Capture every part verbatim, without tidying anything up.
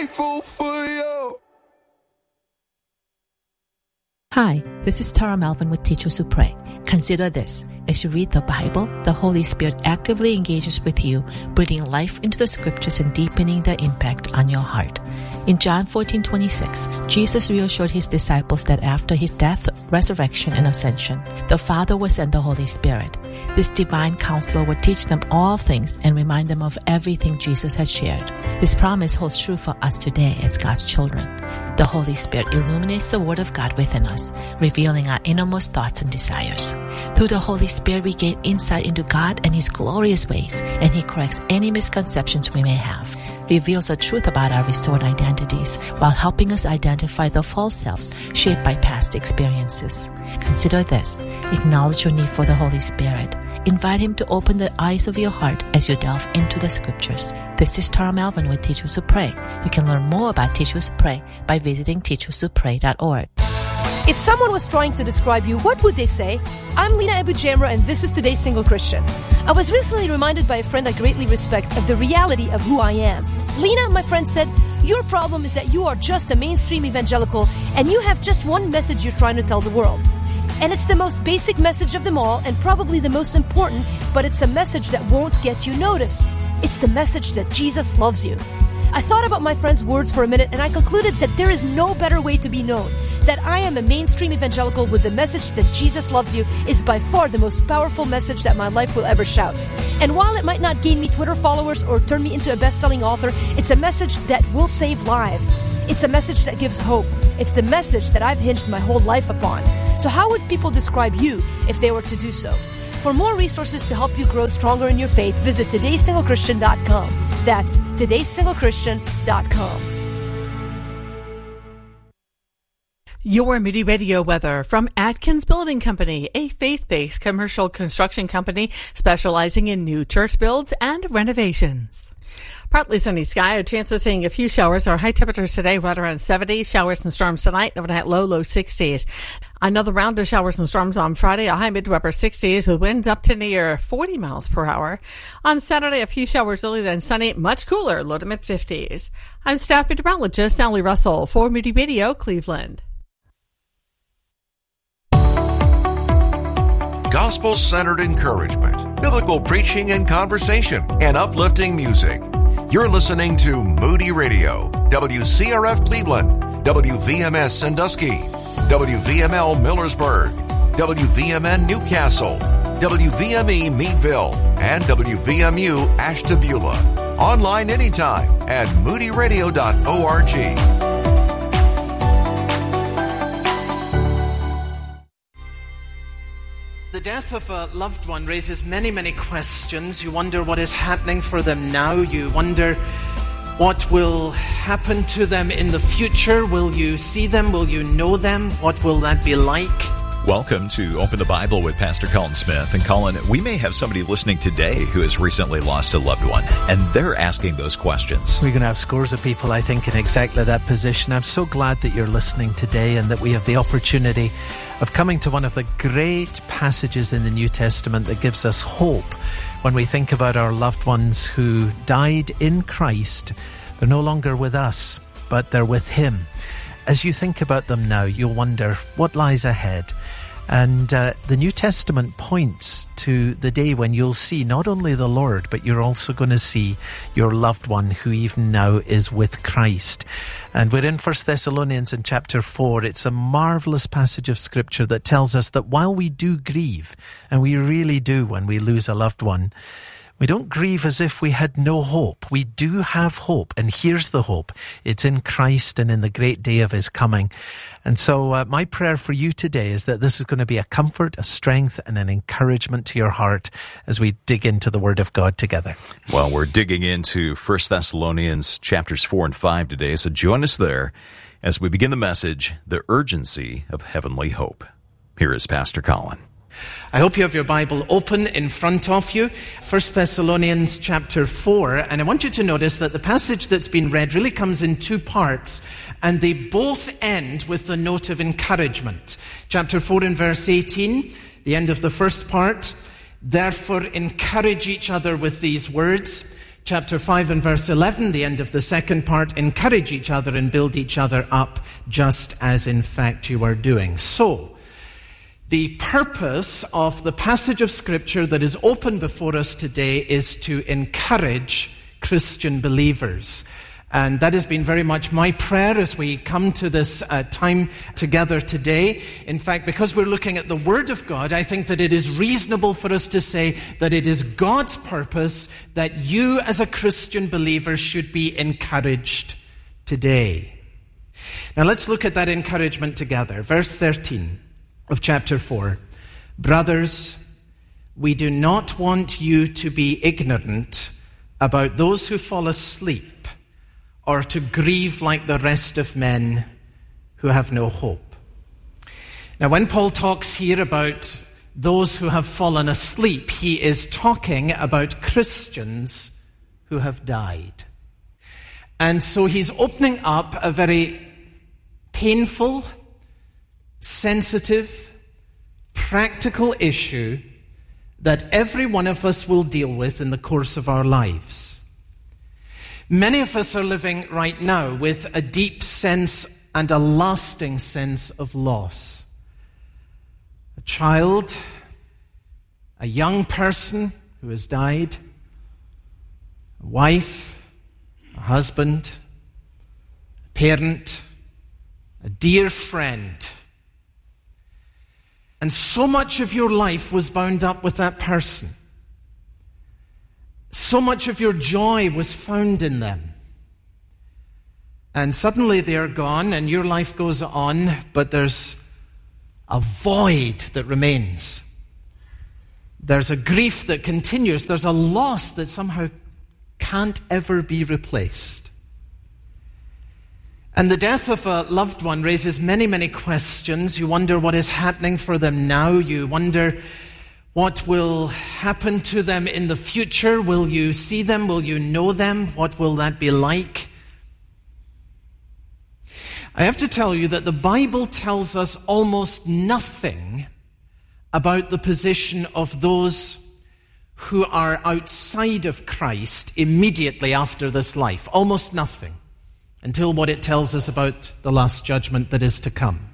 grateful for you. Hi, this is Tara Melvin with Teachers Who Pray. Consider this. As you read the Bible, the Holy Spirit actively engages with you, breathing life into the scriptures and deepening their impact on your heart. In John fourteen twenty-six, Jesus reassured his disciples that after his death, resurrection, and ascension, the Father will send the Holy Spirit. This divine counselor will teach them all things and remind them of everything Jesus has shared. This promise holds true for us today as God's children. The Holy Spirit illuminates the Word of God within us, revealing our innermost thoughts and desires. Through the Holy Spirit, we gain insight into God and His glorious ways, and He corrects any misconceptions we may have, reveals the truth about our restored identities, while helping us identify the false selves shaped by past experiences. Consider this. Acknowledge your need for the Holy Spirit. Invite Him to open the eyes of your heart as you delve into the Scriptures. This is Tara Melvin with Teachers Who Pray. You can learn more about Teachers Who Pray by visiting teachers who pray dot org. If someone was trying to describe you, what would they say? I'm Lena Abu-Jamra, and this is Today's Single Christian. I was recently reminded by a friend I greatly respect of the reality of who I am. Lena, my friend, said, your problem is that you are just a mainstream evangelical, and you have just one message you're trying to tell the world. And it's the most basic message of them all, and probably the most important, but it's a message that won't get you noticed. It's the message that Jesus loves you. I thought about my friend's words for a minute, and I concluded that there is no better way to be known. That I am a mainstream evangelical with the message that Jesus loves you is by far the most powerful message that my life will ever shout. And while it might not gain me Twitter followers or turn me into a best-selling author, it's a message that will save lives. It's a message that gives hope. It's the message that I've hinged my whole life upon. So how would people describe you if they were to do so? For more resources to help you grow stronger in your faith, visit todays single christian dot com. That's todays single christian dot com. Your Moody Radio weather from Atkins Building Company, a faith-based commercial construction company specializing in new church builds and renovations. Partly sunny sky, a chance of seeing a few showers. Our high temperatures today right around seventy. Showers and storms tonight, overnight low, low sixties. Another round of showers and storms on Friday, a high mid to upper sixties with winds up to near forty miles per hour. On Saturday, a few showers early, then sunny, much cooler, low to mid fifties. I'm staff meteorologist Sally Russell for Moody Radio, Cleveland. Gospel-centered encouragement, biblical preaching and conversation, and uplifting music. You're listening to Moody Radio, W C R F Cleveland, W V M S Sandusky, W V M L Millersburg, W V M N Newcastle, W V M E Meadville, and W V M U Ashtabula. Online anytime at moody radio dot org. The death of a loved one raises many, many questions. You wonder what is happening for them now. You wonder what will happen to them in the future. Will you see them? Will you know them? What will that be like? Welcome to Open the Bible with Pastor Colin Smith. And Colin, we may have somebody listening today who has recently lost a loved one, and they're asking those questions. We're going to have scores of people, I think, in exactly that position. I'm so glad that you're listening today and that we have the opportunity of coming to one of the great passages in the New Testament that gives us hope when we think about our loved ones who died in Christ. They're no longer with us, but they're with Him. As you think about them now, you'll wonder what lies ahead. And uh, the New Testament points to the day when you'll see not only the Lord, but you're also going to see your loved one who even now is with Christ. And we're in First Thessalonians in chapter four. It's a marvelous passage of Scripture that tells us that while we do grieve, and we really do when we lose a loved one, we don't grieve as if we had no hope. We do have hope, and here's the hope. It's in Christ and in the great day of His coming. And so uh, my prayer for you today is that this is going to be a comfort, a strength, and an encouragement to your heart as we dig into the Word of God together. Well, we're digging into First Thessalonians chapters four and five today, so join us there as we begin the message, The Urgency of Heavenly Hope. Here is Pastor Colin. I hope you have your Bible open in front of you. First Thessalonians chapter four. And I want you to notice that the passage that's been read really comes in two parts. And they both end with the note of encouragement. Chapter four and verse eighteen, the end of the first part. Therefore encourage each other with these words. chapter five and verse eleven, the end of the second part, encourage each other and build each other up, just as in fact you are doing. So, the purpose of the passage of Scripture that is open before us today is to encourage Christian believers. And that has been very much my prayer as we come to this uh, time together today. In fact, because we're looking at the Word of God, I think that it is reasonable for us to say that it is God's purpose that you as a Christian believer should be encouraged today. Now let's look at that encouragement together. Verse thirteen of chapter four. Brothers, we do not want you to be ignorant about those who fall asleep, or to grieve like the rest of men who have no hope. Now, when Paul talks here about those who have fallen asleep, he is talking about Christians who have died. And so he's opening up a very painful, sensitive, practical issue that every one of us will deal with in the course of our lives. Many of us are living right now with a deep sense and a lasting sense of loss. A child, a young person who has died, a wife, a husband, a parent, a dear friend. And so much of your life was bound up with that person. So much of your joy was found in them. And suddenly they are gone and your life goes on, but there's a void that remains. There's a grief that continues. There's a loss that somehow can't ever be replaced. And the death of a loved one raises many, many questions. You wonder what is happening for them now. You wonder what will happen to them in the future. Will you see them? Will you know them? What will that be like? I have to tell you that the Bible tells us almost nothing about the position of those who are outside of Christ immediately after this life. Almost nothing, until what it tells us about the last judgment that is to come.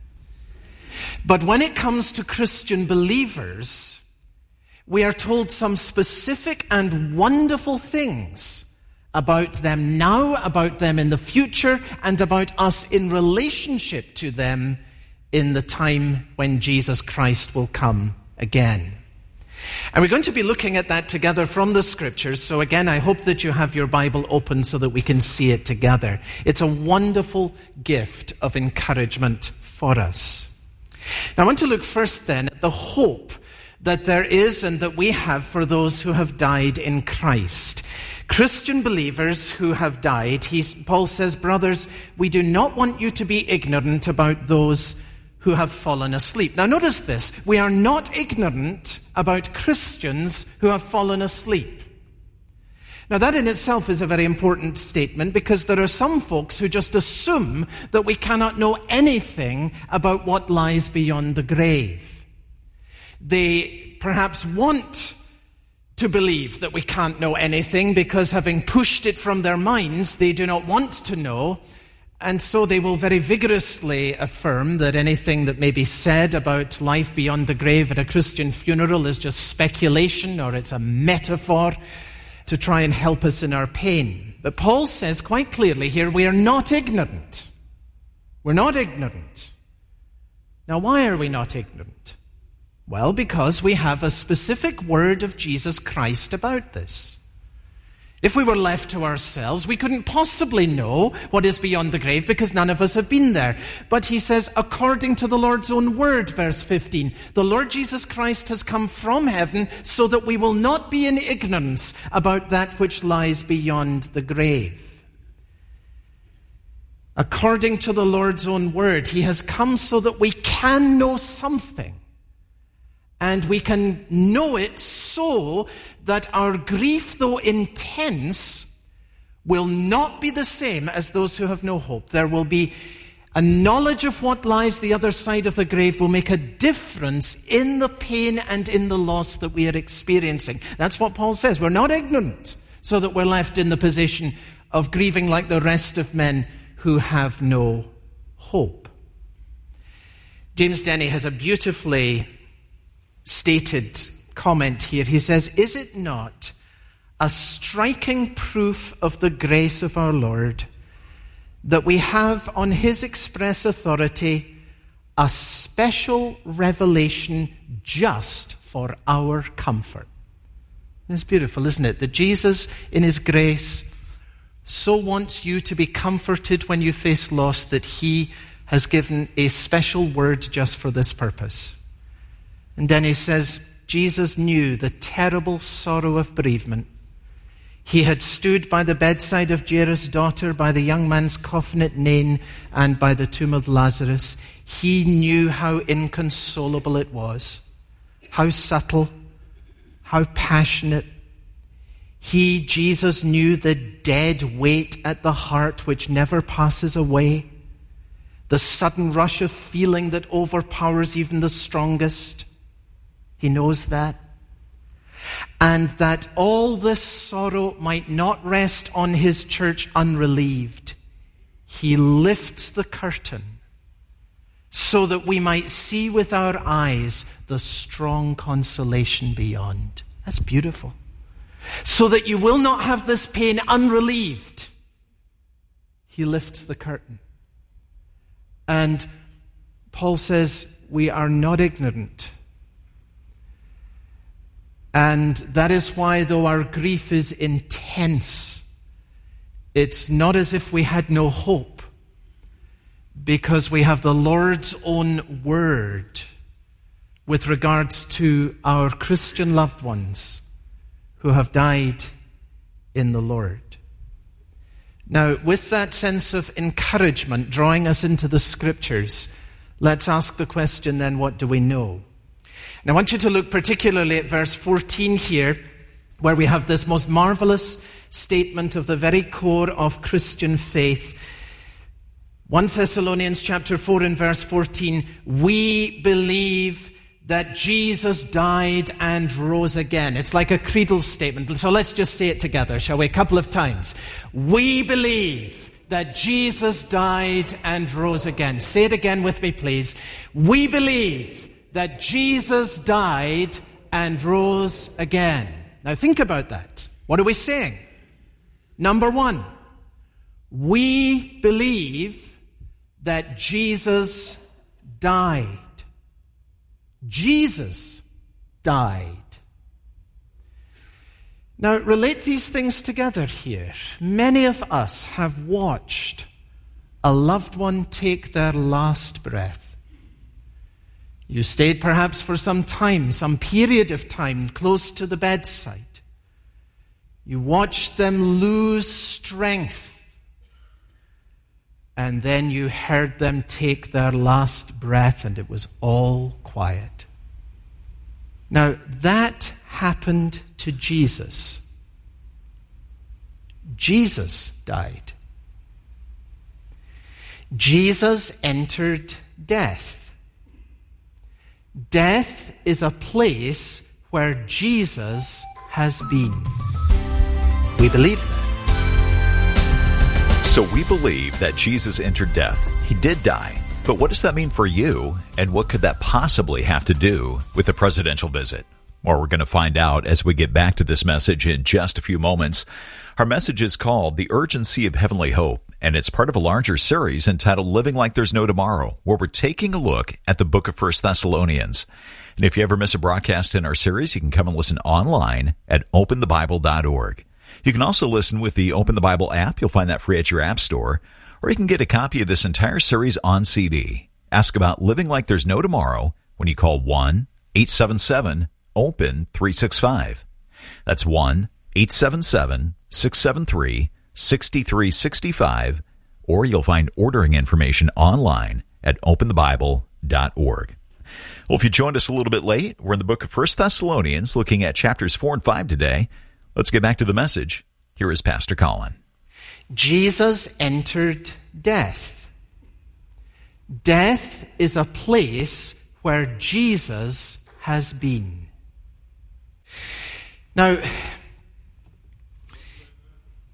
But when it comes to Christian believers, we are told some specific and wonderful things about them now, about them in the future, and about us in relationship to them in the time when Jesus Christ will come again. And we're going to be looking at that together from the Scriptures. So again, I hope that you have your Bible open so that we can see it together. It's a wonderful gift of encouragement for us. Now I want to look first then at the hope that there is and that we have for those who have died in Christ. Christian believers who have died, he's, Paul says, brothers, we do not want you to be ignorant about those who have fallen asleep. Now notice this, we are not ignorant about Christians who have fallen asleep. Now that in itself is a very important statement, because there are some folks who just assume that we cannot know anything about what lies beyond the grave. They perhaps want to believe that we can't know anything because, having pushed it from their minds, they do not want to know. And so they will very vigorously affirm that anything that may be said about life beyond the grave at a Christian funeral is just speculation, or it's a metaphor to try and help us in our pain. But Paul says quite clearly here, we are not ignorant. We're not ignorant. Now, why are we not ignorant? Well, because we have a specific word of Jesus Christ about this. If we were left to ourselves, we couldn't possibly know what is beyond the grave because none of us have been there. But he says, according to the Lord's own word, verse fifteen, the Lord Jesus Christ has come from heaven so that we will not be in ignorance about that which lies beyond the grave. According to the Lord's own word, he has come so that we can know something. And we can know it so that our grief, though intense, will not be the same as those who have no hope. There will be a knowledge of what lies the other side of the grave will make a difference in the pain and in the loss that we are experiencing. That's what Paul says. We're not ignorant. so that we're left in the position of grieving like the rest of men who have no hope. James Denney has a beautifully stated comment here. He says, "Is it not a striking proof of the grace of our Lord that we have on his express authority a special revelation just for our comfort?" It's beautiful, isn't it? That Jesus, in his grace, so wants you to be comforted when you face loss that he has given a special word just for this purpose. And then he says, Jesus knew the terrible sorrow of bereavement. He had stood by the bedside of Jairus' daughter, by the young man's coffin at Nain, and by the tomb of Lazarus. He knew how inconsolable it was, how subtle, how passionate. He, Jesus, knew the dead weight at the heart which never passes away, the sudden rush of feeling that overpowers even the strongest. He knows that. And that all this sorrow might not rest on his church unrelieved, he lifts the curtain so that we might see with our eyes the strong consolation beyond. That's beautiful. So that you will not have this pain unrelieved, he lifts the curtain. And Paul says, we are not ignorant. And that is why, though our grief is intense, it's not as if we had no hope, because we have the Lord's own word with regards to our Christian loved ones who have died in the Lord. Now, with that sense of encouragement drawing us into the Scriptures, let's ask the question then, what do we know? And I want you to look particularly at verse fourteen here, where we have this most marvelous statement of the very core of Christian faith. First Thessalonians chapter four and verse fourteen, we believe that Jesus died and rose again. It's like a creedal statement. So let's just say it together, shall we? A couple of times. We believe that Jesus died and rose again. Say it again with me, please. We believe that Jesus died and rose again. Now think about that. What are we saying? Number one, we believe that Jesus died. Jesus died. Now, relate these things together here. Many of us have watched a loved one take their last breath. You stayed perhaps for some time, some period of time, close to the bedside. You watched them lose strength. And then you heard them take their last breath, and it was all quiet. Now, that happened to Jesus. Jesus died. Jesus entered death. Death is a place where Jesus has been. We believe that. So we believe that Jesus entered death. He did die. But what does that mean for you? And what could that possibly have to do with the presidential visit? Well, we're going to find out as we get back to this message in just a few moments. Our message is called The Urgency of Heavenly Hope, and it's part of a larger series entitled Living Like There's No Tomorrow, where we're taking a look at the book of First Thessalonians. And if you ever miss a broadcast in our series, you can come and listen online at open the bible dot org. You can also listen with the Open the Bible app. You'll find that free at your app store. Or you can get a copy of this entire series on C D. Ask about Living Like There's No Tomorrow when you call one eight seven seven open three six five. That's one eight seven seven six seven three six three six five. Or you'll find ordering information online at open the bible dot org. Well, if you joined us a little bit late, we're in the book of First Thessalonians looking at chapters four and five today. Let's get back to the message. Here is Pastor Colin. Jesus entered death. Death is a place where Jesus has been. Now,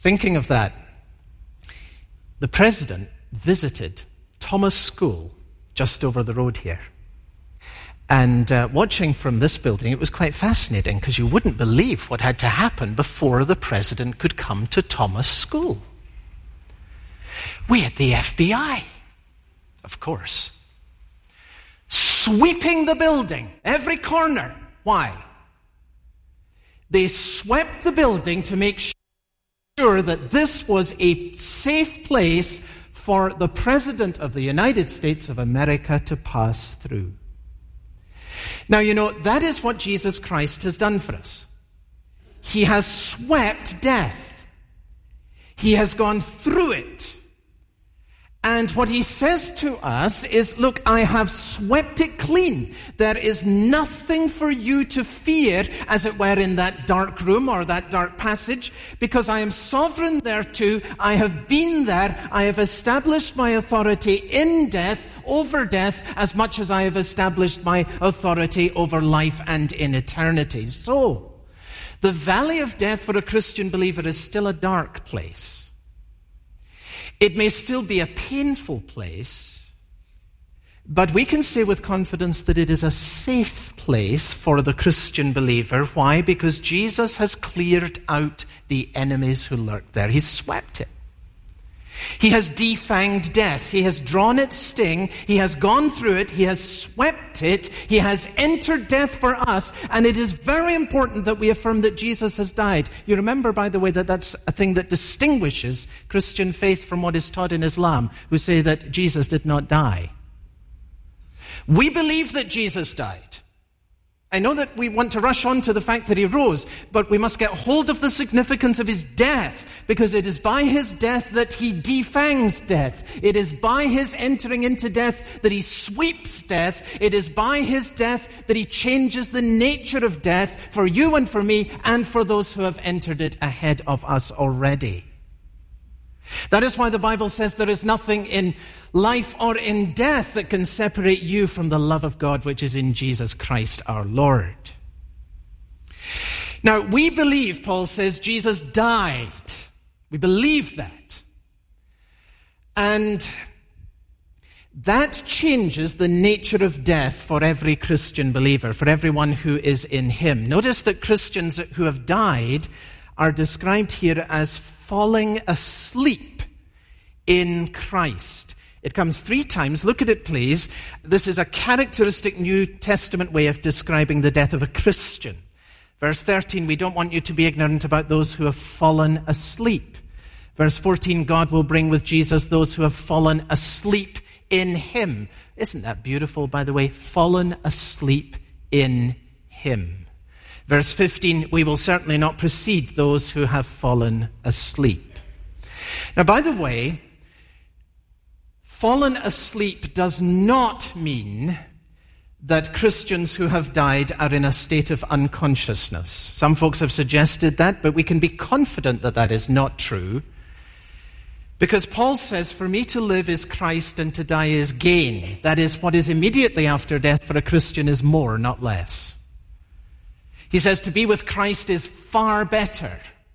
Thinking of that, the president visited Thomas School just over the road here. And uh, watching from this building, it was quite fascinating because you wouldn't believe what had to happen before the president could come to Thomas School. We had the F B I, of course, sweeping the building, every corner. Why? They swept the building to make sure that this was a safe place for the President of the United States of America to pass through. Now, you know, that is what Jesus Christ has done for us. He has swept death. He has gone through it. And what he says to us is, look, I have swept it clean. There is nothing for you to fear, as it were, in that dark room or that dark passage, because I am sovereign thereto. I have been there. I have established my authority in death, over death, as much as I have established my authority over life and in eternity. So, the valley of death for a Christian believer is still a dark place. It may still be a painful place, but we can say with confidence that it is a safe place for the Christian believer. Why? Because Jesus has cleared out the enemies who lurk there. He's swept it. He has defanged death. He has drawn its sting. He has gone through it. He has swept it. He has entered death for us. And it is very important that we affirm that Jesus has died. You remember, by the way, that that's a thing that distinguishes Christian faith from what is taught in Islam, who say that Jesus did not die. We believe that Jesus died. I know that we want to rush on to the fact that he rose, but we must get hold of the significance of his death, because it is by his death that he defangs death. It is by his entering into death that he sweeps death. It is by his death that he changes the nature of death for you and for me and for those who have entered it ahead of us already. That is why the Bible says there is nothing in life or in death that can separate you from the love of God which is in Jesus Christ our Lord. Now, we believe, Paul says, Jesus died. We believe that. And that changes the nature of death for every Christian believer, for everyone who is in him. Notice that Christians who have died are described here as falling asleep in Christ. It comes three times. Look at it, please. This is a characteristic New Testament way of describing the death of a Christian. Verse thirteen, we don't want you to be ignorant about those who have fallen asleep. Verse fourteen, God will bring with Jesus those who have fallen asleep in him. Isn't that beautiful, by the way? Fallen asleep in him. Verse fifteen, we will certainly not precede those who have fallen asleep. Now, by the way, fallen asleep does not mean that Christians who have died are in a state of unconsciousness. Some folks have suggested that, but we can be confident that that is not true. Because Paul says, for me to live is Christ and to die is gain. That is, what is immediately after death for a Christian is more, not less. He says to be with Christ is far better.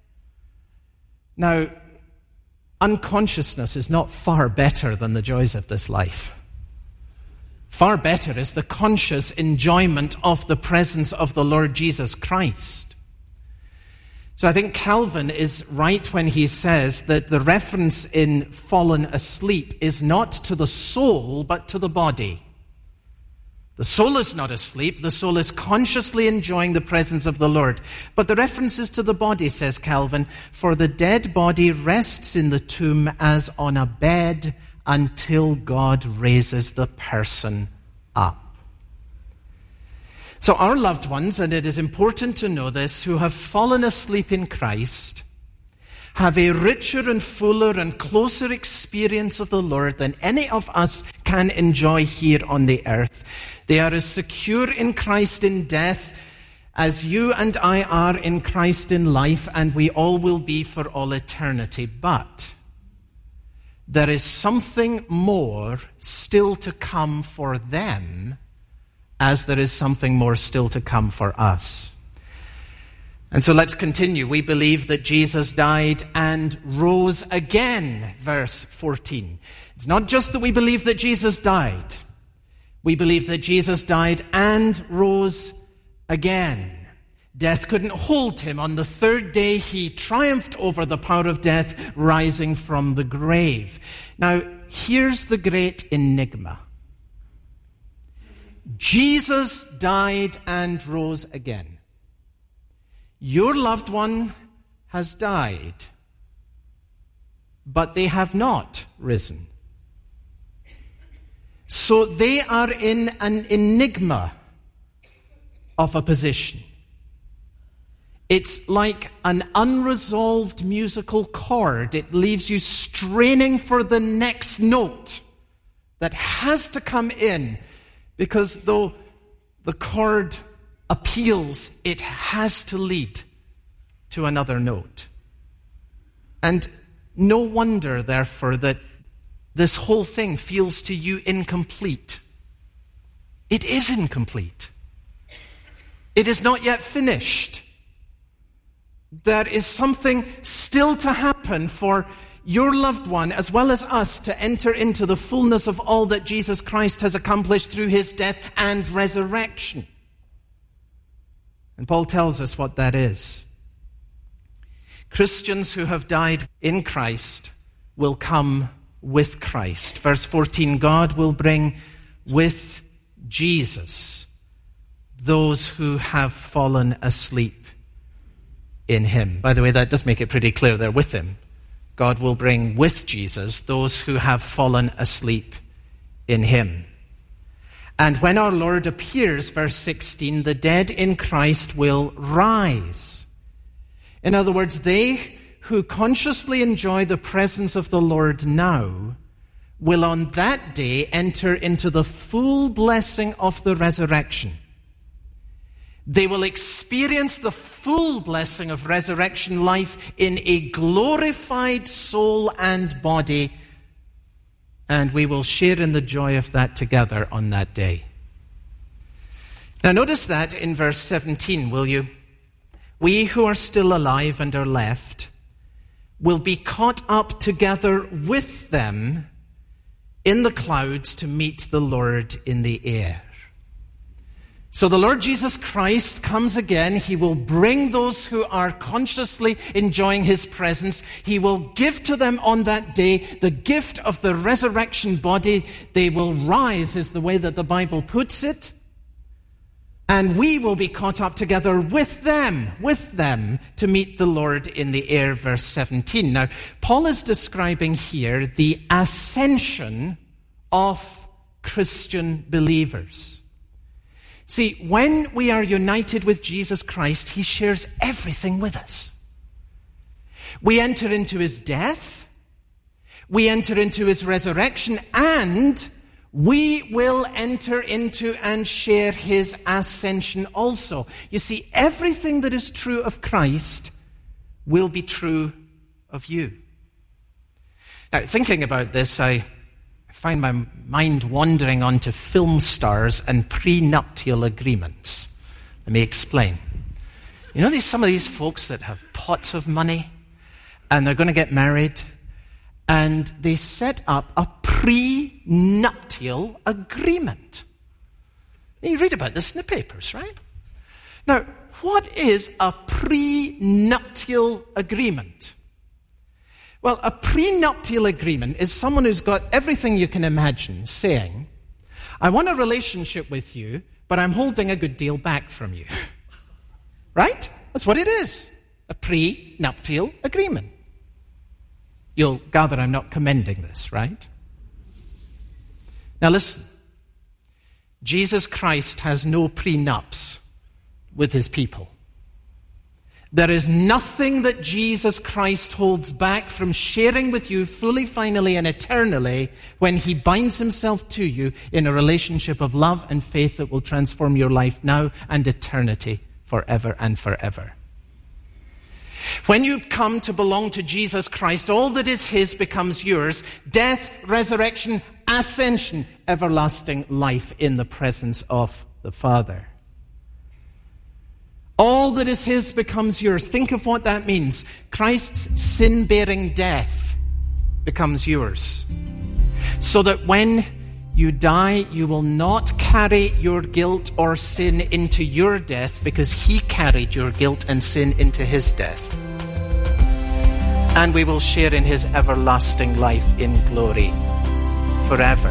Now, unconsciousness is not far better than the joys of this life. Far better is the conscious enjoyment of the presence of the Lord Jesus Christ. So I think Calvin is right when he says that the reference in fallen asleep is not to the soul, but to the body. The soul is not asleep. The soul is consciously enjoying the presence of the Lord. But the reference is to the body, says Calvin, for the dead body rests in the tomb as on a bed until God raises the person up. So our loved ones, and it is important to know this, who have fallen asleep in Christ, have a richer and fuller and closer experience of the Lord than any of us can enjoy here on the earth. They are as secure in Christ in death as you and I are in Christ in life, and we all will be for all eternity. But there is something more still to come for them, as there is something more still to come for us. And so let's continue. We believe that Jesus died and rose again, verse fourteen. It's not just that we believe that Jesus died. We believe that Jesus died and rose again. Death couldn't hold him. On the third day, he triumphed over the power of death, rising from the grave. Now, here's the great enigma. Jesus died and rose again. Your loved one has died, but they have not risen. So they are in an enigma of a position. It's like an unresolved musical chord. It leaves you straining for the next note that has to come in, because though the chord appeals, it has to lead to another note. And no wonder, therefore, that this whole thing feels to you incomplete. It is incomplete. It is not yet finished. There is something still to happen for your loved one, as well as us, to enter into the fullness of all that Jesus Christ has accomplished through his death and resurrection. And Paul tells us what that is. Christians who have died in Christ will come with Christ. Verse fourteen, God will bring with Jesus those who have fallen asleep in him. By the way, that does make it pretty clear they're with him. God will bring with Jesus those who have fallen asleep in him. And when our Lord appears, verse sixteen, the dead in Christ will rise. In other words, they who consciously enjoy the presence of the Lord now will on that day enter into the full blessing of the resurrection. They will experience the full blessing of resurrection life in a glorified soul and body, and we will share in the joy of that together on that day. Now notice that in verse seventeen, will you? We who are still alive and are left will be caught up together with them in the clouds to meet the Lord in the air. So the Lord Jesus Christ comes again. He will bring those who are consciously enjoying his presence. He will give to them on that day the gift of the resurrection body. They will rise, is the way that the Bible puts it. And we will be caught up together with them, with them, to meet the Lord in the air, verse seventeen. Now, Paul is describing here the ascension of Christian believers. See, when we are united with Jesus Christ, he shares everything with us. We enter into his death, we enter into his resurrection, and we will enter into and share his ascension also. You see, everything that is true of Christ will be true of you. Now, thinking about this, I find my mind wandering onto film stars and prenuptial agreements. Let me explain. You know, there's some of these folks that have pots of money and they're going to get married, and they set up a prenuptial agreement. You read about this in the papers, right? Now, what is a prenuptial agreement? Well, a prenuptial agreement is someone who's got everything you can imagine saying, I want a relationship with you, but I'm holding a good deal back from you. Right? That's what it is. A prenuptial agreement. You'll gather I'm not commending this, right? Now listen. Jesus Christ has no prenups with his people. There is nothing that Jesus Christ holds back from sharing with you fully, finally, and eternally when he binds himself to you in a relationship of love and faith that will transform your life now and eternity, forever and forever. When you come to belong to Jesus Christ, all that is his becomes yours. Death, resurrection, ascension, everlasting life in the presence of the Father. All that is his becomes yours. Think of what that means. Christ's sin-bearing death becomes yours. So that when you die, you will not carry your guilt or sin into your death, because he carried your guilt and sin into his death. And we will share in his everlasting life in glory forever.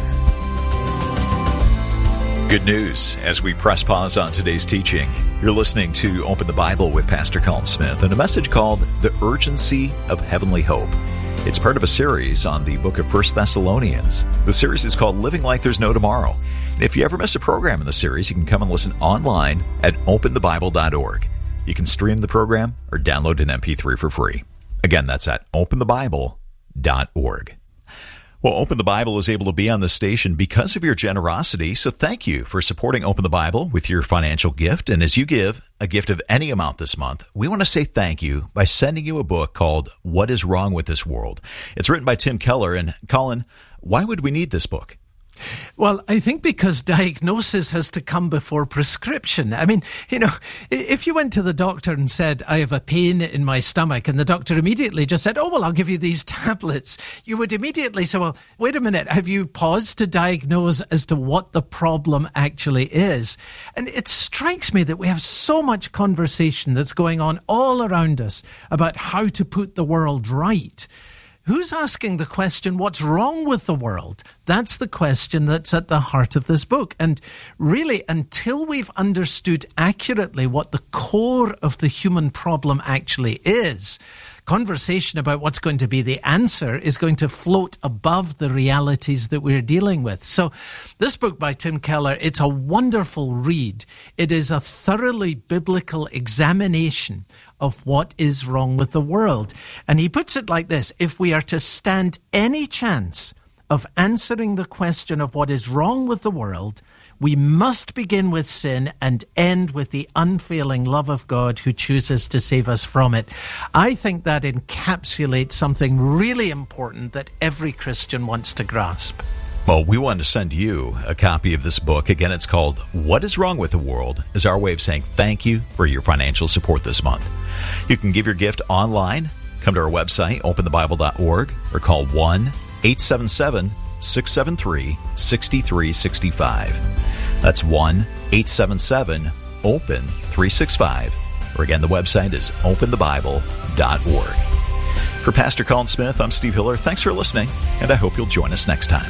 Good news as we press pause on today's teaching. You're listening to Open the Bible with Pastor Colin Smith and a message called The Urgency of Heavenly Hope. It's part of a series on the book of First Thessalonians. The series is called Living Like There's No Tomorrow. And if you ever miss a program in the series, you can come and listen online at open the bible dot org. You can stream the program or download an M P three for free. Again, that's at open the bible dot org. Well, Open the Bible is able to be on the station because of your generosity, so thank you for supporting Open the Bible with your financial gift. And as you give a gift of any amount this month, we want to say thank you by sending you a book called What is Wrong with This World? It's written by Tim Keller. And Colin, why would we need this book? Well, I think because diagnosis has to come before prescription. I mean, you know, if you went to the doctor and said, I have a pain in my stomach, and the doctor immediately just said, oh, well, I'll give you these tablets, you would immediately say, well, wait a minute, have you paused to diagnose as to what the problem actually is? And it strikes me that we have so much conversation that's going on all around us about how to put the world right. Who's asking the question, what's wrong with the world? That's the question that's at the heart of this book. And really, until we've understood accurately what the core of the human problem actually is, conversation about what's going to be the answer is going to float above the realities that we're dealing with. So this book by Tim Keller, it's a wonderful read. It is a thoroughly biblical examination of what is wrong with the world. And he puts it like this: if we are to stand any chance of answering the question of what is wrong with the world, we must begin with sin and end with the unfailing love of God who chooses to save us from it. I think that encapsulates something really important that every Christian wants to grasp. Well, we want to send you a copy of this book. Again, it's called What is Wrong with the World, is our way of saying thank you for your financial support this month. You can give your gift online. Come to our website, open the bible dot org, or call one eight seven seven, six seven three, six three six five. That's one eight seven seven, open three six five. Or again, the website is open the bible dot org. For Pastor Colin Smith, I'm Steve Hiller. Thanks for listening, and I hope you'll join us next time.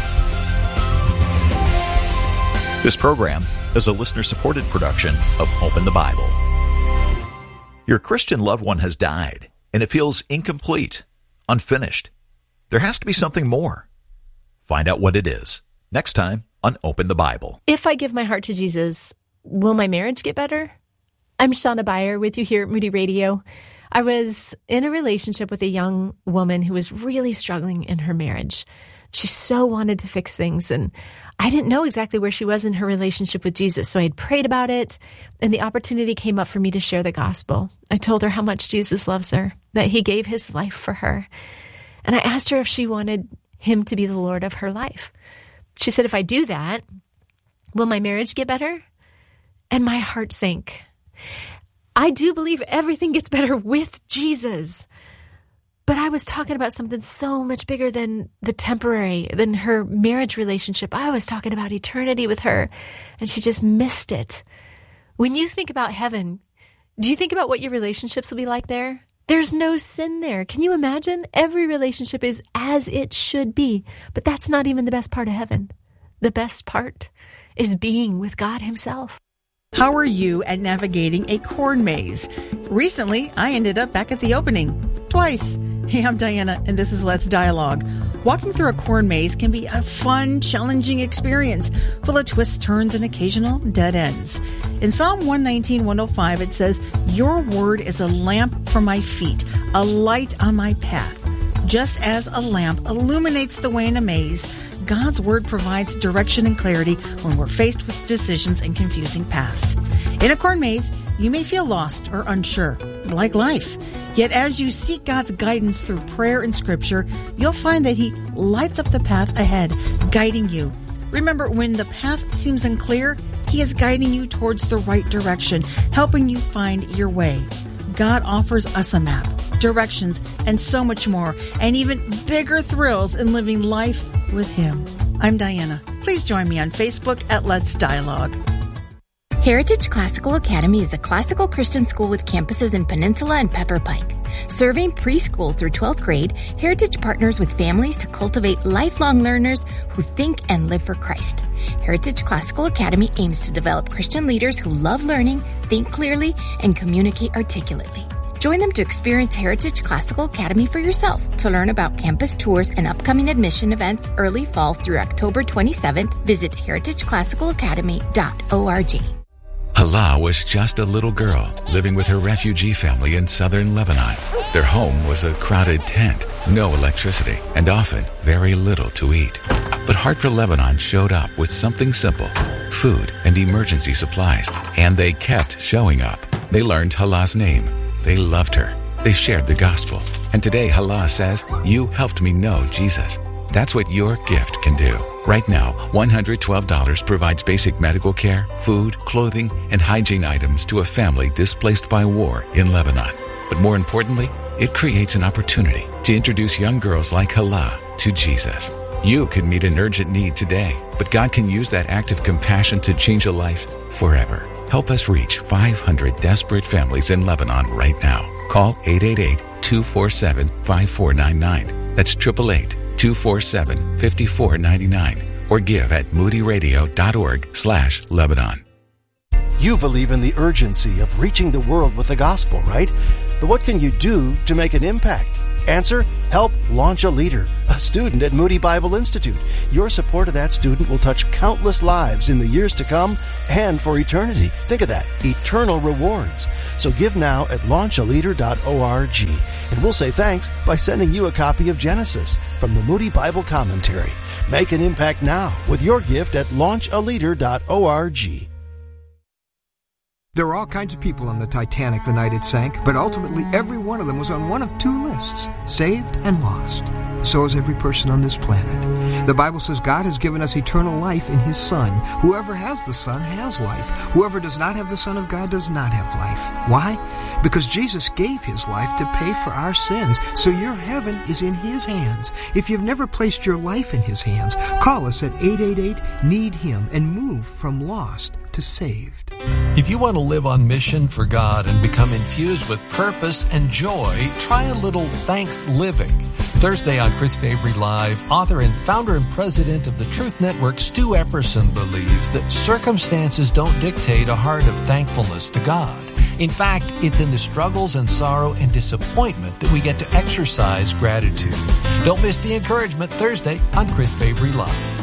This program is a listener-supported production of Open the Bible. Your Christian loved one has died, and it feels incomplete, unfinished. There has to be something more. Find out what it is next time on Open the Bible. If I give my heart to Jesus, will my marriage get better? I'm Shauna Beyer with you here at Moody Radio. I was in a relationship with a young woman who was really struggling in her marriage. She so wanted to fix things, and I didn't know exactly where she was in her relationship with Jesus. So I had prayed about it, and the opportunity came up for me to share the gospel. I told her how much Jesus loves her, that he gave his life for her. And I asked her if she wanted him to be the Lord of her life. She said, if I do that, will my marriage get better? And my heart sank. I do believe everything gets better with Jesus. But I was talking about something so much bigger than the temporary, than her marriage relationship. I was talking about eternity with her, and she just missed it. When you think about heaven, do you think about what your relationships will be like there? There's no sin there. Can you imagine? Every relationship is as it should be. But that's not even the best part of heaven. The best part is being with God himself. How are you at navigating a corn maze? Recently, I ended up back at the opening. Twice. Hey, I'm Diana, and this is Let's Dialogue. Walking through a corn maze can be a fun, challenging experience, full of twists, turns, and occasional dead ends. In Psalm one nineteen, one oh five, it says, "Your word is a lamp for my feet, a light on my path." Just as a lamp illuminates the way in a maze, God's word provides direction and clarity when we're faced with decisions and confusing paths. In a corn maze, you may feel lost or unsure, like life. Yet as you seek God's guidance through prayer and scripture, you'll find that he lights up the path ahead, guiding you. Remember, when the path seems unclear, He is guiding you towards the right direction, helping you find your way. God offers us a map, directions, and so much more, and even bigger thrills in living life with Him. I'm Diana. Please join me on Facebook at Let's Dialogue. Heritage Classical Academy is a classical Christian school with campuses in Peninsula and Pepper Pike. Serving preschool through twelfth grade, Heritage partners with families to cultivate lifelong learners who think and live for Christ. Heritage Classical Academy aims to develop Christian leaders who love learning, think clearly, and communicate articulately. Join them to experience Heritage Classical Academy for yourself. To learn about campus tours and upcoming admission events early fall through October twenty-seventh, visit heritage classical academy dot org. Hala was just a little girl living with her refugee family in southern Lebanon. Their home was a crowded tent, no electricity, and often very little to eat. But Heart for Lebanon showed up with something simple, food and emergency supplies, and they kept showing up. They learned Hala's name. They loved her. They shared the gospel. And today Hala says, "You helped me know Jesus." That's what your gift can do. Right now, one hundred twelve dollars provides basic medical care, food, clothing, and hygiene items to a family displaced by war in Lebanon. But more importantly, it creates an opportunity to introduce young girls like Hala to Jesus. You could meet an urgent need today, but God can use that act of compassion to change a life forever. Help us reach five hundred desperate families in Lebanon right now. Call eight eight eight, two four seven, five four nine nine. That's eight eight eight, two four seven, five four nine nine. Or give at moodyradio.org slash Lebanon. You believe in the urgency of reaching the world with the gospel, right? But what can you do to make an impact? Answer: help launch a leader, a student at Moody Bible Institute. Your support of that student will touch countless lives in the years to come and for eternity. Think of that, eternal rewards. So give now at launch a leader dot org, and we'll say thanks by sending you a copy of Genesis from the Moody Bible Commentary. Make an impact now with your gift at launch a leader dot org. There were all kinds of people on the Titanic the night it sank, but ultimately every one of them was on one of two lists, saved and lost. So is every person on this planet. The Bible says God has given us eternal life in His Son. Whoever has the Son has life. Whoever does not have the Son of God does not have life. Why? Because Jesus gave His life to pay for our sins, so your heaven is in His hands. If you've never placed your life in His hands, call us at eight eight eight, need him and move from lost to saved. If you want to live on mission for God and become infused with purpose and joy, try a little thanks living. Thursday on Chris Fabry Live, author and founder and president of the Truth Network, Stu Epperson, believes that circumstances don't dictate a heart of thankfulness to God. In fact, it's in the struggles and sorrow and disappointment that we get to exercise gratitude. Don't miss the encouragement Thursday on Chris Fabry Live.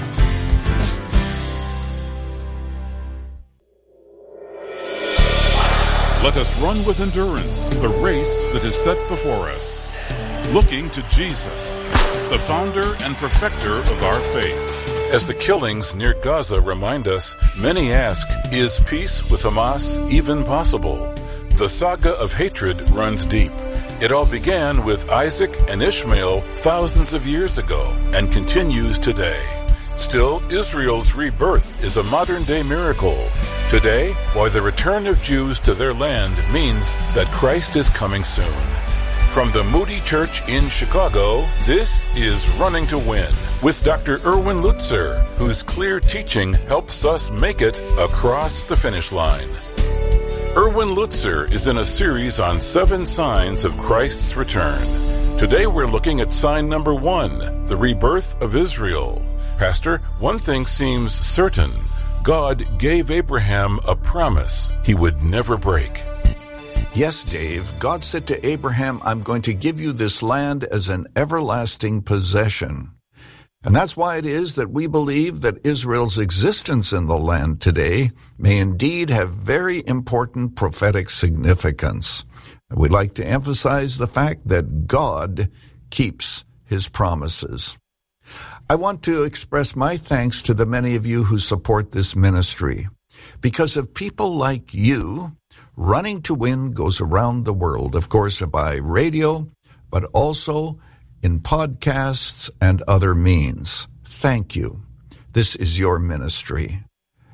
Let us run with endurance the race that is set before us, looking to Jesus, the founder and perfecter of our faith. As the killings near Gaza remind us, many ask, is peace with Hamas even possible? The saga of hatred runs deep. It all began with Isaac and Ishmael thousands of years ago and continues today. Still, Israel's rebirth is a modern-day miracle. Today, why the return of Jews to their land means that Christ is coming soon. From the Moody Church in Chicago, this is Running to Win with Doctor Erwin Lutzer, whose clear teaching helps us make it across the finish line. Erwin Lutzer is in a series on seven signs of Christ's return. Today we're looking at sign number one, the rebirth of Israel. Pastor, one thing seems certain. God gave Abraham a promise he would never break. Yes, Dave. God said to Abraham, I'm going to give you this land as an everlasting possession. And that's why it is that we believe that Israel's existence in the land today may indeed have very important prophetic significance. We'd like to emphasize the fact that God keeps His promises. I want to express my thanks to the many of you who support this ministry. Because of people like you, Running to Win goes around the world, of course, by radio, but also in podcasts and other means. Thank you. This is your ministry.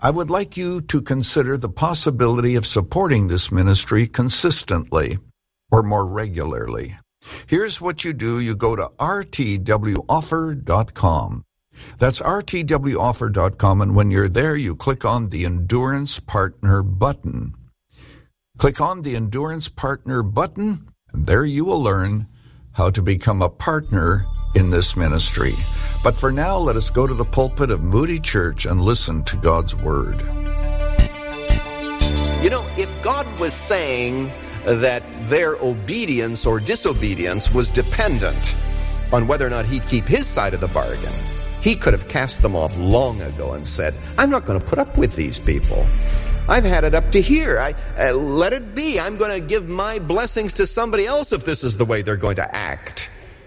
I would like you to consider the possibility of supporting this ministry consistently or more regularly. Here's what you do. You go to r t w offer dot com. That's r t w offer dot com, and when you're there, you click on the Endurance Partner button. Click on the Endurance Partner button, and there you will learn how to become a partner in this ministry. But for now, let us go to the pulpit of Moody Church and listen to God's Word. You know, if God was saying that their obedience or disobedience was dependent on whether or not he'd keep his side of the bargain, he could have cast them off long ago and said, I'm not going to put up with these people. I've had it up to here. I uh, let it be. I'm going to give my blessings to somebody else if this is the way they're going to act.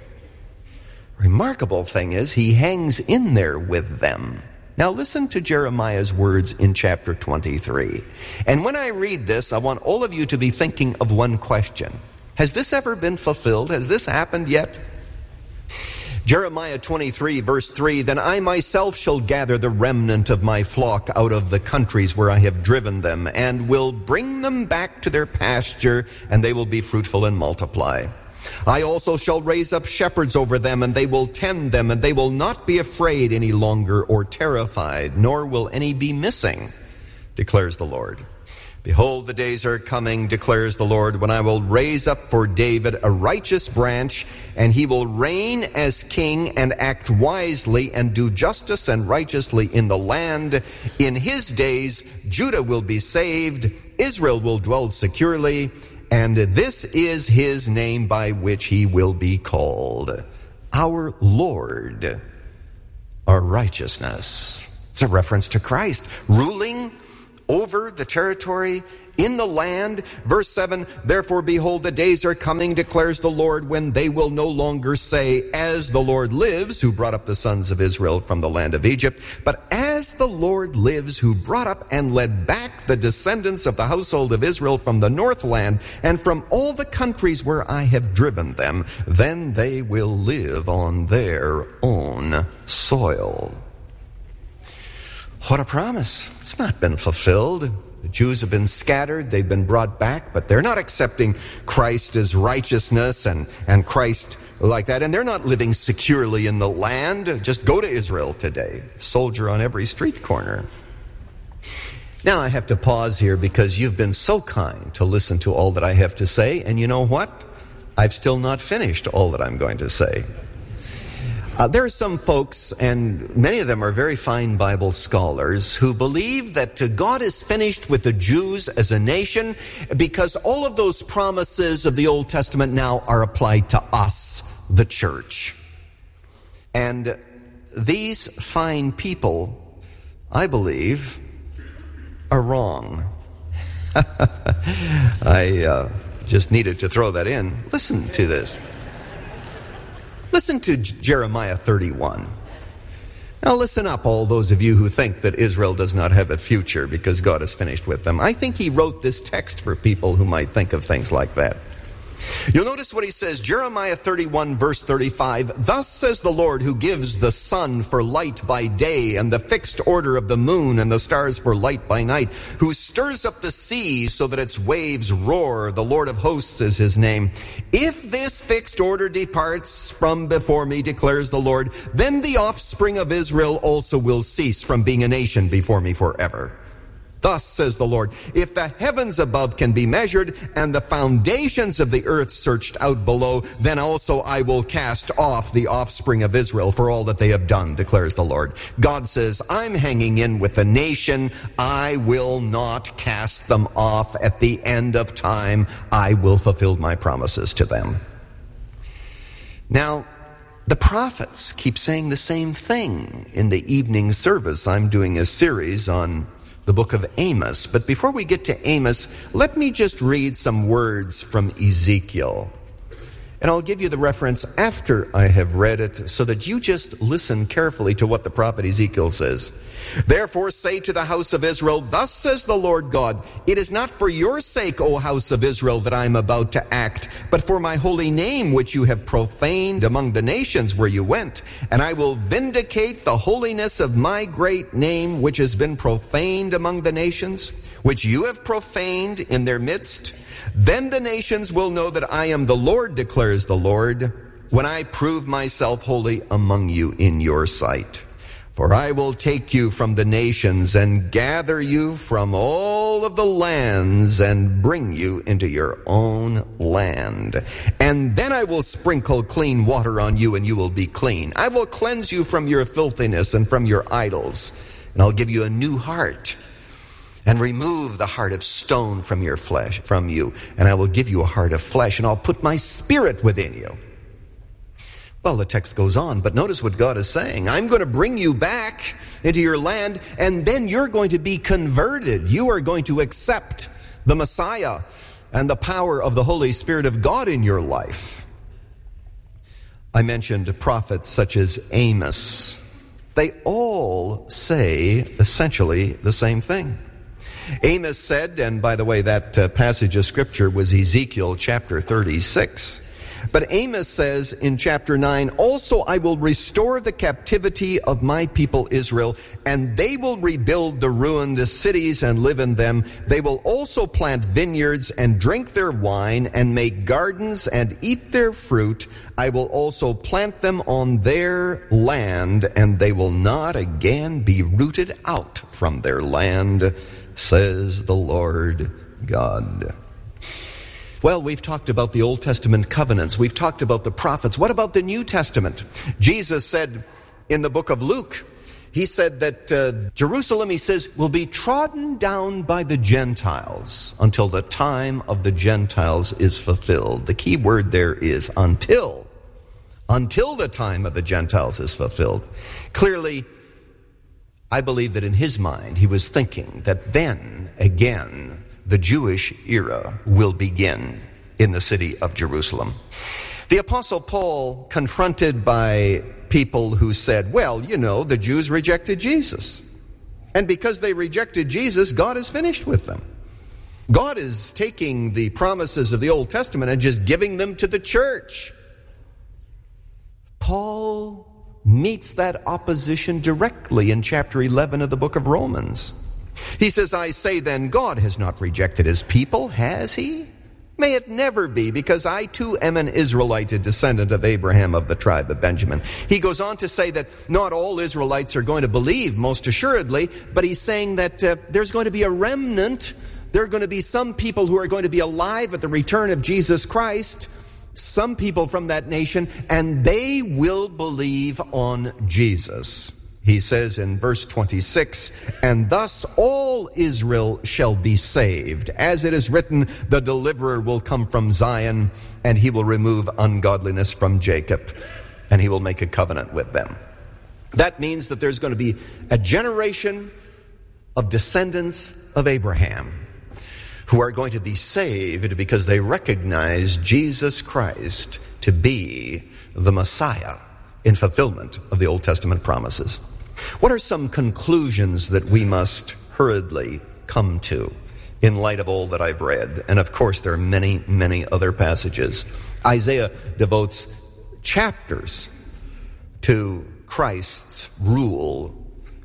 Remarkable thing is, he hangs in there with them. Now listen to Jeremiah's words in chapter twenty-three. And when I read this, I want all of you to be thinking of one question. Has this ever been fulfilled? Has this happened yet? Jeremiah twenty-three, verse three, Then I myself shall gather the remnant of my flock out of the countries where I have driven them, and will bring them back to their pasture, and they will be fruitful and multiply. I also shall raise up shepherds over them, and they will tend them, and they will not be afraid any longer or terrified, nor will any be missing, declares the Lord. Behold, the days are coming, declares the Lord, when I will raise up for David a righteous branch, and he will reign as king and act wisely and do justice and righteously in the land. In his days, Judah will be saved, Israel will dwell securely, and this is his name by which he will be called, our Lord, our righteousness. It's a reference to Christ, ruling over the territory, in the land. Verse seven, Therefore, behold, the days are coming, declares the Lord, when they will no longer say, As the Lord lives, who brought up the sons of Israel from the land of Egypt, but as the Lord lives, who brought up and led back the descendants of the household of Israel from the northland and from all the countries where I have driven them, then they will live on their own soil. What a promise. It's not been fulfilled. The Jews have been scattered. They've been brought back, but they're not accepting Christ as righteousness and, and Christ like that. And they're not living securely in the land. Just go to Israel today. Soldier on every street corner. Now I have to pause here because you've been so kind to listen to all that I have to say. And you know what? I've still not finished all that I'm going to say. Uh, there are some folks, and many of them are very fine Bible scholars, who believe that uh, God is finished with the Jews as a nation because all of those promises of the Old Testament now are applied to us, the church. And these fine people, I believe, are wrong. I uh, just needed to throw that in. Listen to this. Listen to Jeremiah thirty-one. Now listen up, all those of you who think that Israel does not have a future because God is finished with them. I think he wrote this text for people who might think of things like that. You'll notice what he says, Jeremiah thirty-one, verse thirty-five. Thus says the Lord, who gives the sun for light by day and the fixed order of the moon and the stars for light by night, who stirs up the sea so that its waves roar. The Lord of hosts is his name. If this fixed order departs from before me, declares the Lord, then the offspring of Israel also will cease from being a nation before me forever. Thus says the Lord, if the heavens above can be measured and the foundations of the earth searched out below, then also I will cast off the offspring of Israel for all that they have done, declares the Lord. God says, I'm hanging in with the nation. I will not cast them off. At the end of time, I will fulfill my promises to them. Now, the prophets keep saying the same thing. In the evening service, I'm doing a series on the book of Amos. But before we get to Amos, let me just read some words from Ezekiel. And I'll give you the reference after I have read it so that you just listen carefully to what the prophet Ezekiel says. Therefore say to the house of Israel, thus says the Lord God, it is not for your sake, O house of Israel, that I am about to act, but for my holy name which you have profaned among the nations where you went. And I will vindicate the holiness of my great name which has been profaned among the nations, which you have profaned in their midst. Then the nations will know that I am the Lord, declares the Lord, when I prove myself holy among you in your sight. For I will take you from the nations and gather you from all of the lands and bring you into your own land. And then I will sprinkle clean water on you and you will be clean. I will cleanse you from your filthiness and from your idols. And I'll give you a new heart and remove the heart of stone from your flesh, from you. And I will give you a heart of flesh and I'll put my spirit within you. Well, the text goes on, but notice what God is saying. I'm going to bring you back into your land, and then you're going to be converted. You are going to accept the Messiah and the power of the Holy Spirit of God in your life. I mentioned prophets such as Amos. They all say essentially the same thing. Amos said, and by the way, that uh, passage of Scripture was Ezekiel chapter thirty-six. But Amos says in chapter nine, also I will restore the captivity of my people Israel, and they will rebuild the ruined cities and live in them. They will also plant vineyards and drink their wine and make gardens and eat their fruit. I will also plant them on their land, and they will not again be rooted out from their land, says the Lord God. Well, we've talked about the Old Testament covenants. We've talked about the prophets. What about the New Testament? Jesus said in the book of Luke, he said that uh, Jerusalem, he says, will be trodden down by the Gentiles until the time of the Gentiles is fulfilled. The key word there is until. Until the time of the Gentiles is fulfilled. Clearly, I believe that in his mind, he was thinking that then, again, the Jewish era will begin in the city of Jerusalem. The Apostle Paul, confronted by people who said, well, you know, the Jews rejected Jesus. And because they rejected Jesus, God is finished with them. God is taking the promises of the Old Testament and just giving them to the church. Paul meets that opposition directly in chapter eleven of the book of Romans. He says, I say then, God has not rejected his people, has he? May it never be, because I too am an Israelite, a descendant of Abraham of the tribe of Benjamin. He goes on to say that not all Israelites are going to believe, most assuredly, but he's saying that uh, there's going to be a remnant. There are going to be some people who are going to be alive at the return of Jesus Christ, some people from that nation, and they will believe on Jesus. He says in verse twenty-six, and thus all Israel shall be saved. As it is written, the deliverer will come from Zion, and he will remove ungodliness from Jacob, and he will make a covenant with them. That means that there's going to be a generation of descendants of Abraham who are going to be saved because they recognize Jesus Christ to be the Messiah in fulfillment of the Old Testament promises. What are some conclusions that we must hurriedly come to in light of all that I've read? And of course, there are many, many other passages. Isaiah devotes chapters to Christ's rule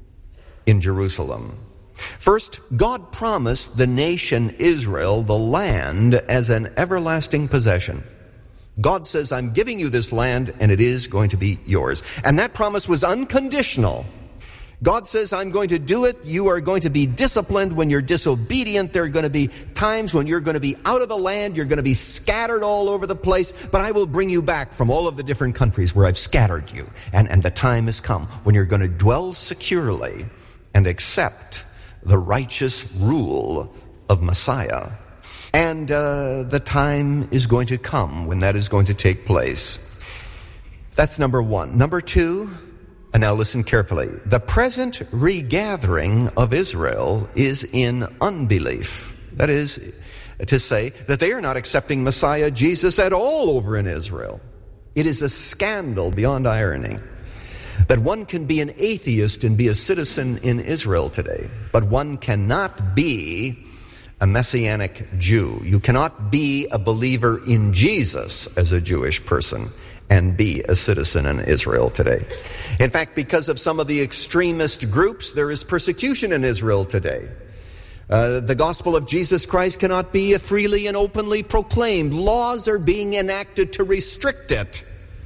in Jerusalem. First, God promised the nation Israel the land as an everlasting possession. God says, I'm giving you this land, and it is going to be yours. And that promise was unconditional. God says, I'm going to do it. You are going to be disciplined when you're disobedient. There are going to be times when you're going to be out of the land. You're going to be scattered all over the place. But I will bring you back from all of the different countries where I've scattered you. And, and the time has come when you're going to dwell securely and accept the righteous rule of Messiah. And uh, the time is going to come when that is going to take place. That's number one. Number two, and now listen carefully. The present regathering of Israel is in unbelief. That is, to say that they are not accepting Messiah Jesus at all over in Israel. It is a scandal beyond irony that one can be an atheist and be a citizen in Israel today, but one cannot be a Messianic Jew. You cannot be a believer in Jesus as a Jewish person and be a citizen in Israel today. In fact, because of some of the extremist groups, there is persecution in Israel today. Uh, the gospel of Jesus Christ cannot be freely and openly proclaimed. Laws are being enacted to restrict it.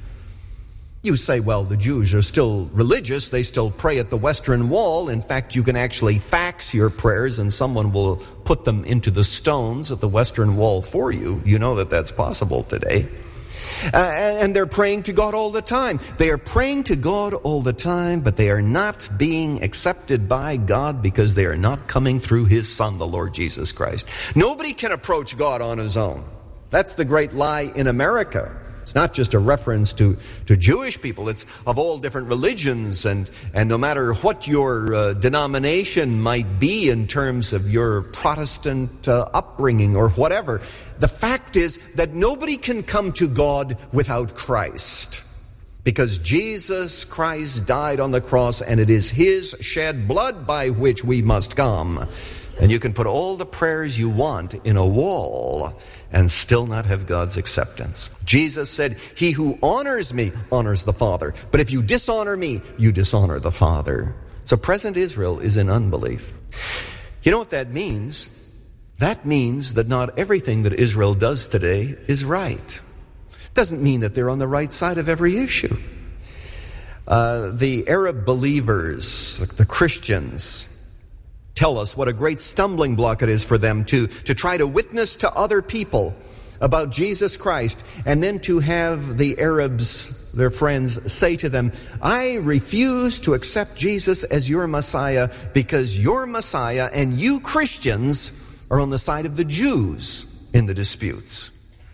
You say, well, the Jews are still religious. They still pray at the Western Wall. In fact, you can actually fax your prayers and someone will put them into the stones at the Western Wall for you. You know that that's possible today. Uh, and, and they're praying to God all the time. They are praying to God all the time, but they are not being accepted by God because they are not coming through His Son, the Lord Jesus Christ. Nobody can approach God on his own. That's the great lie in America. It's not just a reference to, to Jewish people. It's of all different religions, and, and no matter what your uh, denomination might be in terms of your Protestant uh, upbringing or whatever, the fact is that nobody can come to God without Christ. Because Jesus Christ died on the cross, and it is His shed blood by which we must come. And you can put all the prayers you want in a wall and still not have God's acceptance. Jesus said, he who honors me honors the Father. But if you dishonor me, you dishonor the Father. So present Israel is in unbelief. You know what that means? That means that not everything that Israel does today is right. Doesn't mean that they're on the right side of every issue. Uh, the Arab believers, the Christians, tell us what a great stumbling block it is for them to, to try to witness to other people about Jesus Christ, and then to have the Arabs, their friends, say to them, I refuse to accept Jesus as your Messiah because your Messiah and you Christians are on the side of the Jews in the disputes.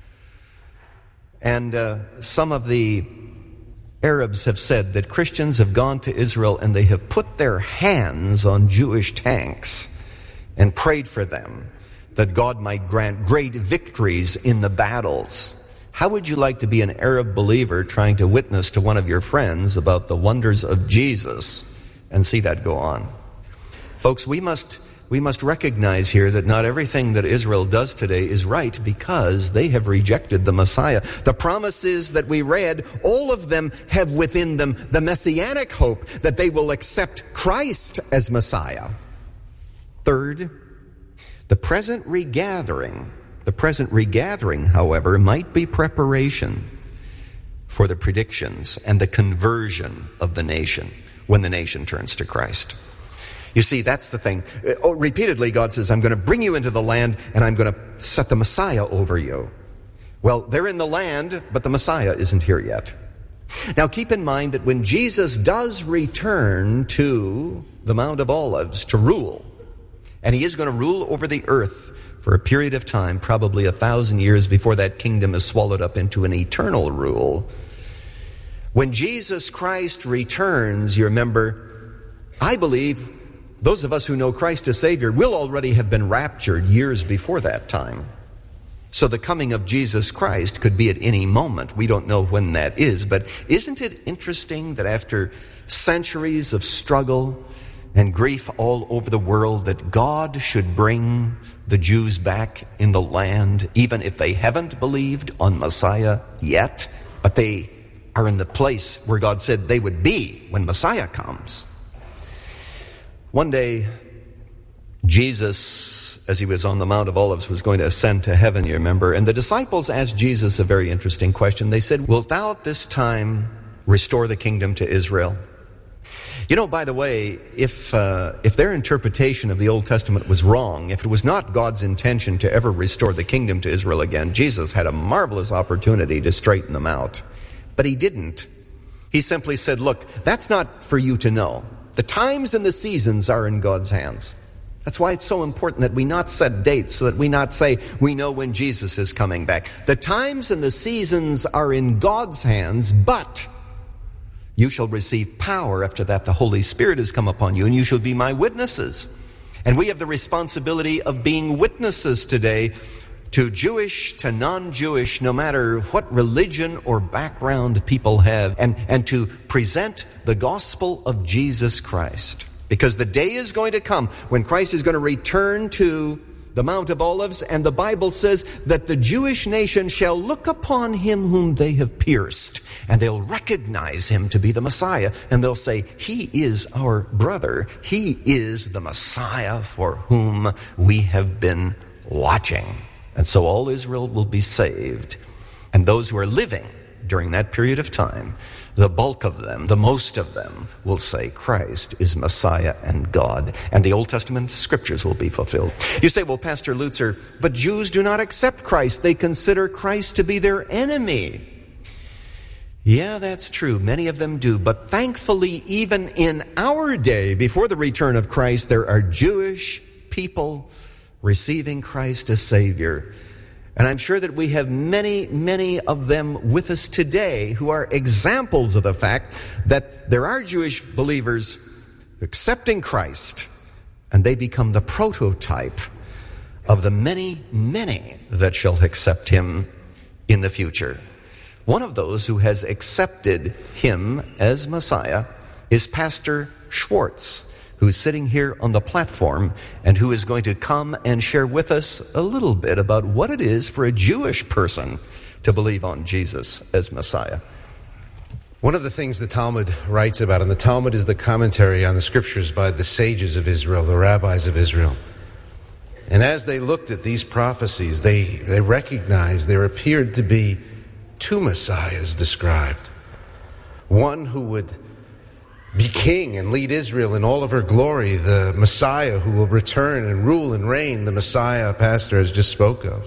And uh, some of the Arabs have said that Christians have gone to Israel and they have put their hands on Jewish tanks and prayed for them that God might grant great victories in the battles. How would you like to be an Arab believer trying to witness to one of your friends about the wonders of Jesus and see that go on? Folks, we must we must recognize here that not everything that Israel does today is right because they have rejected the Messiah. The promises that we read, all of them have within them the messianic hope that they will accept Christ as Messiah. Third, the present regathering, the present regathering, however, might be preparation for the predictions and the conversion of the nation when the nation turns to Christ. You see, that's the thing. Oh, repeatedly, God says, I'm going to bring you into the land and I'm going to set the Messiah over you. Well, they're in the land, but the Messiah isn't here yet. Now, keep in mind that when Jesus does return to the Mount of Olives to rule, and He is going to rule over the earth for a period of time, probably a thousand years before that kingdom is swallowed up into an eternal rule. When Jesus Christ returns, you remember, I believe those of us who know Christ as Savior will already have been raptured years before that time. So the coming of Jesus Christ could be at any moment. We don't know when that is. But isn't it interesting that after centuries of struggle and grief all over the world, that God should bring the Jews back in the land, even if they haven't believed on Messiah yet, but they are in the place where God said they would be when Messiah comes. One day, Jesus, as He was on the Mount of Olives, was going to ascend to heaven, you remember, and the disciples asked Jesus a very interesting question. They said, wilt thou at this time restore the kingdom to Israel? You know, by the way, if uh, if their interpretation of the Old Testament was wrong, if it was not God's intention to ever restore the kingdom to Israel again, Jesus had a marvelous opportunity to straighten them out. But He didn't. He simply said, look, that's not for you to know. The times and the seasons are in God's hands. That's why it's so important that we not set dates, so that we not say we know when Jesus is coming back. The times and the seasons are in God's hands, but you shall receive power after that the Holy Spirit has come upon you, and you shall be my witnesses. And we have the responsibility of being witnesses today to Jewish, to non-Jewish, no matter what religion or background people have, and, and to present the gospel of Jesus Christ. Because the day is going to come when Christ is going to return to the Mount of Olives, and the Bible says that the Jewish nation shall look upon him whom they have pierced, and they'll recognize him to be the Messiah, and they'll say, he is our brother. He is the Messiah for whom we have been watching. And so all Israel will be saved. And those who are living during that period of time, the bulk of them, the most of them, will say Christ is Messiah and God. And the Old Testament scriptures will be fulfilled. You say, well, Pastor Lutzer, but Jews do not accept Christ. They consider Christ to be their enemy. Yeah, that's true. Many of them do. But thankfully, even in our day, before the return of Christ, there are Jewish people receiving Christ as Savior. And I'm sure that we have many, many of them with us today who are examples of the fact that there are Jewish believers accepting Christ, and they become the prototype of the many, many that shall accept him in the future. One of those who has accepted him as Messiah is Pastor Schwartz, who's sitting here on the platform and who is going to come and share with us a little bit about what it is for a Jewish person to believe on Jesus as Messiah. One of the things the Talmud writes about, and the Talmud is the commentary on the scriptures by the sages of Israel, the rabbis of Israel. And as they looked at these prophecies, they, they recognized there appeared to be two messiahs described. One who would be king and lead Israel in all of her glory, the Messiah who will return and rule and reign, the Messiah Pastor has just spoke of.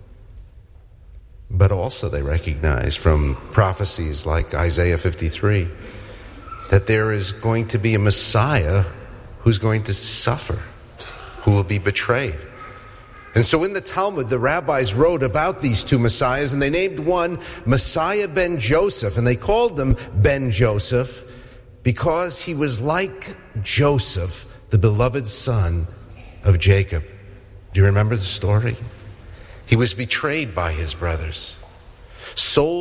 But also they recognize from prophecies like Isaiah fifty-three that there is going to be a Messiah who's going to suffer, who will be betrayed. And so in the Talmud, the rabbis wrote about these two Messiahs, and they named one Messiah ben Joseph, and they called him Ben Joseph because he was like Joseph, the beloved son of Jacob. Do you remember the story? He was betrayed by his brothers, sold